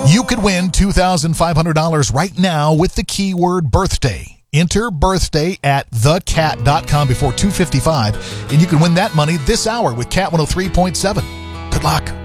You could win $2,500 right now with the keyword birthday. Enter birthday at thecat.com before 2:55, and you can win that money this hour with Cat 103.7. Good luck.